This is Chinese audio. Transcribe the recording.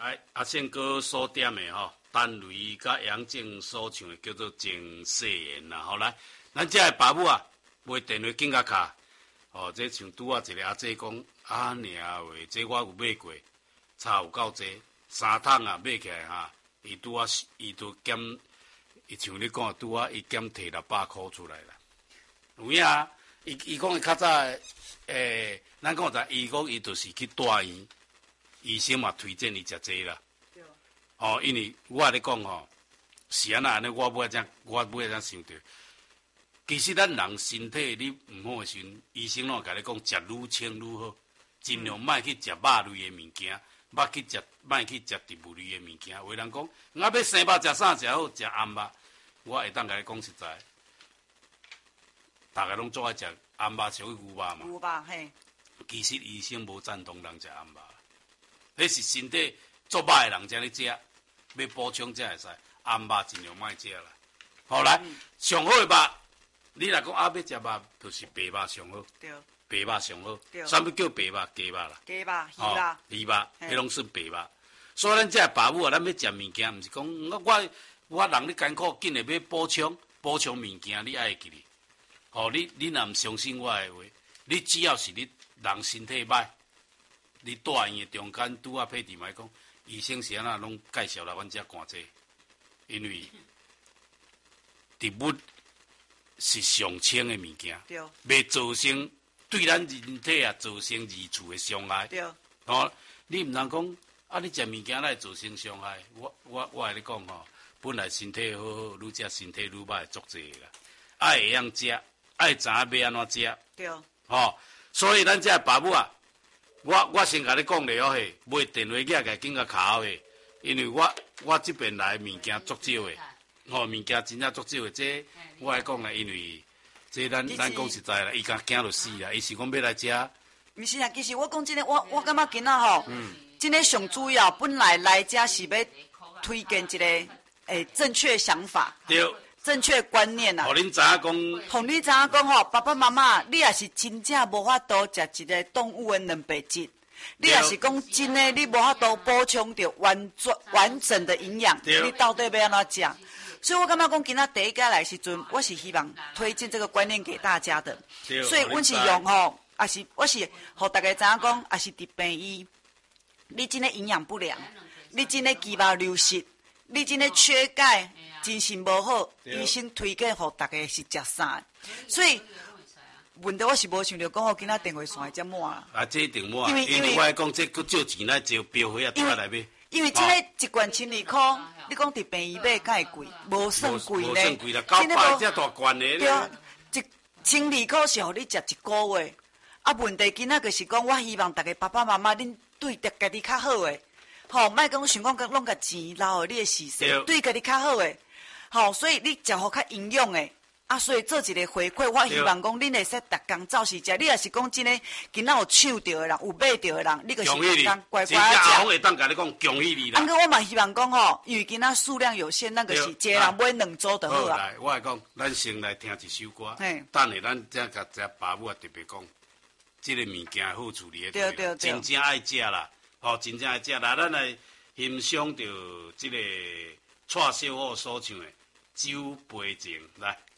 宪哥所点的吼，单雷甲杨静所唱的叫做《情誓言》啦。好来，咱这个爸母啊，买电话紧甲卡。哦，这像拄啊一个阿姐讲，啊娘喂，这我有买过，差有够济，3桶啊买起来哈，伊拄啊，伊都减，伊像你讲拄啊，伊减摕600块出来啦。有影，伊讲伊较早，咱讲在，伊讲伊就是去大医，医生嘛推荐伊食这啦。对。哦，因为我咧讲吼，是安尼，我尾仔想着。其实咱人身体你毋好的时阵，医生拢甲你讲食愈清愈好，尽量莫去食肉类的物件，莫去食植物类的物件。有人讲，我要生肉食啥食好？食红肉。我会当甲你讲实在，大家拢做爱食红肉，属于牛肉嘛。 牛肉嘿。 其实医生无赞同人食红肉，迄是身体做歹的人才咧食，要补充才会使。红肉尽量莫食啦。好来，上好的肉。你若讲要食肉，就是白肉上好。对。白肉上好。对。啥物叫白肉？鸡肉啦。 鸡肉、鱼肉。 鱼肉，迄拢算白肉。所以咱这爸母啊，咱要食物件，毋是讲我人咧艰苦，紧诶要补充物件，你爱会记哩。哦，你若毋相信我诶话，你只要是你人身体歹，你住院诶中间拄啊配地来讲，医生是安那拢介绍来阮遮寒济，因为植物。是上清的物件，袂造成对咱人体啊造成二次的伤害。对，哦，你毋通讲啊，你食物件来造成伤害。我跟你讲吼，本来身体好好，愈食身体愈歹，足济啦。爱会样食，爱知影要安怎食。对，吼，所以咱这爸母啊，我先甲你讲咧哦嘿，买电话寄来紧甲卡好嘿，因为我这边来物件足少的。吼，物件真正足少的，这我来讲啦，因为这咱讲实在啦，伊敢惊就死啦，伊是讲要来食。 毋是啊，其实我讲真诶，我感觉今仔吼，真诶上主要本来来遮是要推荐一个正确想法，对，正确观念啊。 互恁知影讲， 互你知影讲吼，爸爸妈妈，你也是真正无法度食一个动物诶蛋白质。你也是讲真诶，你无法度补充到完整的营养，你到底要安怎食？所以我感觉讲今仔第一家来时阵，我是希望推荐这个观念给大家的。所以阮是用吼，我是互大家知影讲，也是伫病医，你真诶营养不良，你真诶肌肉流失，你真诶缺钙，精神无好，医生推荐互大家是食啥？所以。问题我是无想到讲，今仔电话线会遮满啦。 啊，这一定满，因为我来讲，这佫少钱来招标费啊，倒来买。 因为这个一罐12块，你讲伫病院买，敢会贵？无算贵咧。 无算贵啦，900只大罐的。 对啊，12块是互你食一个月。啊，问题今仔就是讲，我希望大家爸爸妈妈恁对家己较好诶，吼，莫讲想讲拢甲钱留互你诶时势，对家己较好诶，吼，所以你食好较营养诶。啊，所以做一个回馈，我希望讲恁会使逐工照时食。你也是讲真诶，今仔有抢到诶人，有买到诶人，你就是逐工乖乖食。 真会当甲你讲恭喜你啦。 啊，我嘛希望讲吼，因为今仔数量有限，那个是一个人买2组就好啊。 来，我来讲，咱先来听一首歌。等下咱再甲只爸母啊特别讲，这个物件好处理诶。对，真正爱食啦，吼，真正爱食啦。咱来欣赏到这个蔡小虎所唱诶《酒杯情》来。